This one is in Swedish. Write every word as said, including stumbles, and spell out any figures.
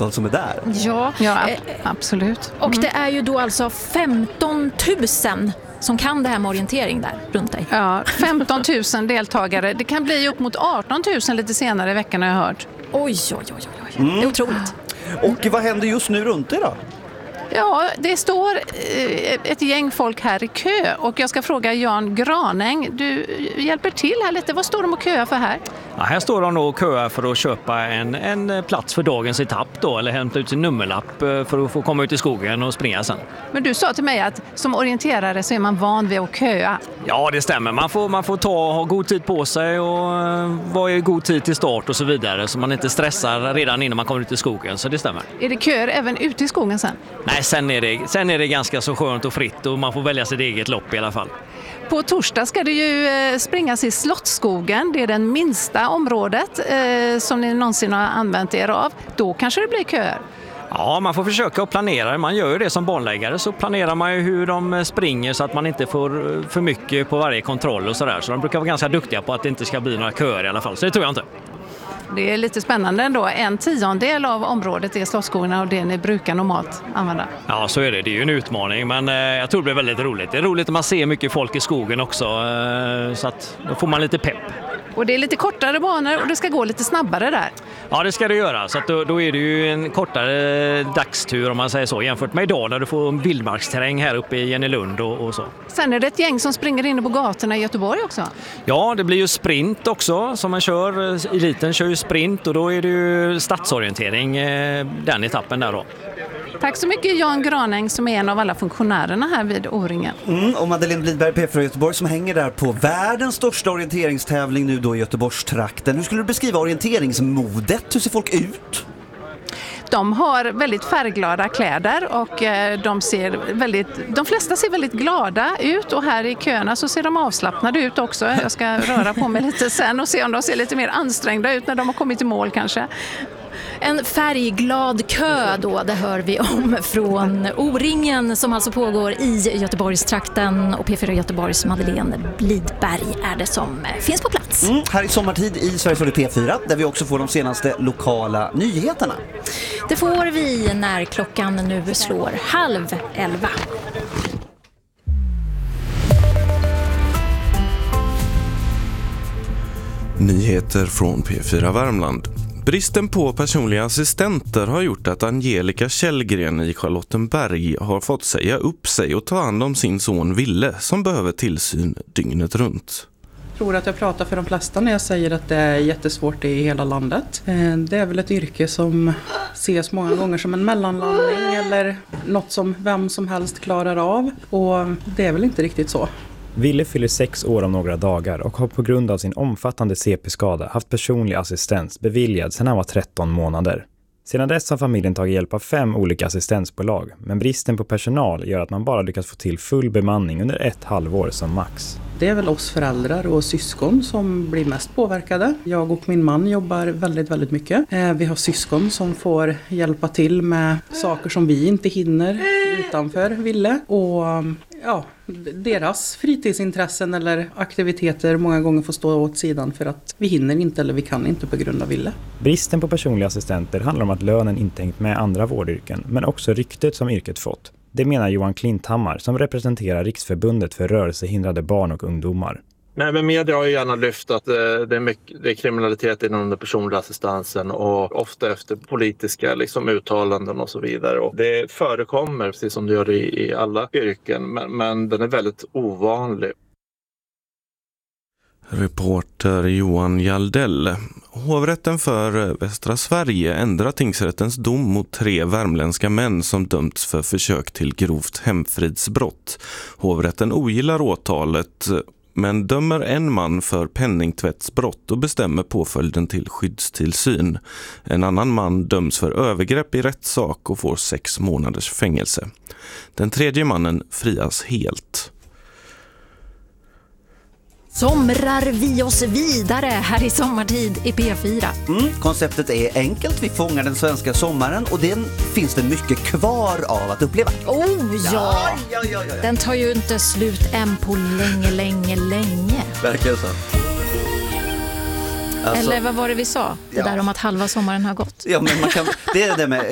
antal som är där. Ja, Ja, eh, absolut. och det är ju då alltså femton tusen som kan det här med orientering där runt dig. Ja, femton tusen deltagare. Det kan bli upp mot arton tusen lite senare i veckan har jag hört. Oj, oj, oj, oj, oj. Det är otroligt. Och vad händer just nu runt dig då? Ja, det står eh, ett gäng folk här i kö och jag ska fråga Jan Granäng. Du hjälper till här lite. Vad står de och köar för här? Ja, här står de och köar för att köpa en, en plats för dagens etapp då, eller hämta ut sin nummerlapp för att få komma ut i skogen och springa sen. Men du sa till mig att som orienterare så är man van vid att köa. Ja, det stämmer. Man får, man får ta ha god tid på sig och vara i god tid till start och så vidare så man inte stressar redan innan man kommer ut i skogen, så det stämmer. Är det köer även ute i skogen sen? Nej, sen är det, sen är det ganska så skönt och fritt och man får välja sitt eget lopp i alla fall. På torsdag ska det ju springas i Slottsskogen. Det är den minsta området eh, som ni någonsin har använt er av. Då kanske det blir köer. Ja, man får försöka att planera. Man gör ju det som banläggare, så planerar man ju hur de springer så att man inte får för mycket på varje kontroll och sådär. Så de brukar vara ganska duktiga på att det inte ska bli några köer i alla fall. Så det tror jag inte. Det är lite spännande ändå. En tiondel av området är Slottsskogen och det ni brukar normalt använda. Ja, så är det. Det är ju en utmaning, men eh, jag tror det blir väldigt roligt. Det är roligt att man ser mycket folk i skogen också, eh, så att då får man lite pepp. Och det är lite kortare banor och det ska gå lite snabbare där. Ja, det ska det göra. Så att då, då är det ju en kortare dagstur om man säger så, jämfört med idag när du får en vildmarksterräng här uppe i Jennelund och, och så. Sen är det ett gäng som springer inne på gatorna i Göteborg också. Ja, det blir ju sprint också som man kör. Eliten kör ju sprint och då är det ju stadsorientering, den etappen där då. Tack så mycket Jan Granäng som är en av alla funktionärerna här vid O-ringen. Mm, och Madeleine Blidberg, P fyra Göteborg, som hänger där på världens största orienteringstävling nu då i Göteborgstrakten. Hur skulle du beskriva orienteringsmodet? Hur ser folk ut? De har väldigt färgglada kläder och de, ser väldigt, de flesta ser väldigt glada ut och här i köerna så ser de avslappnade ut också. Jag ska röra på mig lite sen och se om de ser lite mer ansträngda ut när de har kommit i mål kanske. En färgglad kö då, det hör vi om från O-ringen som alltså pågår i Göteborgstrakten, och P fyra Göteborgs Madeleine Blidberg är det som finns på plats. Mm, här i sommartid i Sveriges Radio P fyra, där vi också får de senaste lokala nyheterna. Det får vi när klockan nu slår halv elva. Nyheter från P fyra Värmland. Bristen på personliga assistenter har gjort att Angelica Källgren i Charlottenberg har fått säga upp sig och ta hand om sin son Ville som behöver tillsyn dygnet runt. Jag tror att jag pratar för de flesta när jag säger att det är jättesvårt i hela landet. Det är väl ett yrke som ses många gånger som en mellanlandning eller något som vem som helst klarar av, och det är väl inte riktigt så. Ville fyller sex år om några dagar och har på grund av sin omfattande C P-skada haft personlig assistens beviljad sedan han var tretton månader. Sedan dess har familjen tagit hjälp av fem olika assistensbolag, men bristen på personal gör att man bara lyckas få till full bemanning under ett halvår som max. Det är väl oss föräldrar och syskon som blir mest påverkade. Jag och min man jobbar väldigt, väldigt mycket. Vi har syskon som får hjälpa till med saker som vi inte hinner utanför Ville. Och ja, deras fritidsintressen eller aktiviteter många gånger får stå åt sidan för att vi hinner inte eller vi kan inte på grund av Ville. Bristen på personliga assistenter handlar om att lönen inte hängt med andra vårdyrken, men också ryktet som yrket fått. Det menar Johan Klinthammar som representerar Riksförbundet för rörelsehindrade barn och ungdomar. Nej, men media har ju gärna lyft att det är, mycket, det är kriminalitet inom den personliga assistansen och ofta efter politiska liksom, uttalanden och så vidare. Och det förekommer, precis som det gör i, i alla yrken, men, men den är väldigt ovanlig. Reporter Johan Jaldell. Hovrätten för Västra Sverige ändrar tingsrättens dom mot tre värmländska män som dömts för försök till grovt hemfridsbrott. Hovrätten ogillar åtalet men dömer en man för penningtvättsbrott och bestämmer påföljden till skyddstillsyn. En annan man döms för övergrepp i rättssak och får sex månaders fängelse. Den tredje mannen frias helt. Somrar vi oss vidare här i sommartid i P fyra. Mm, konceptet är enkelt. Vi fångar den svenska sommaren och den finns det mycket kvar av att uppleva. Oh ja. Ja, ja, ja, ja. Den tar ju inte slut än på länge, länge, länge. Verkligen så. Alltså, Eller vad var det vi sa? Det ja. där om att halva sommaren har gått. Ja, men man kan, det är det med